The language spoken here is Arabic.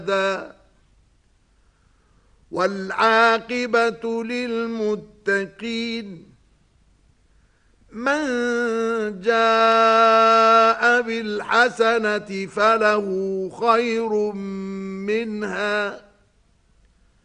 والعاقبة للمتقين. من جاء بالحسنة فله خير منها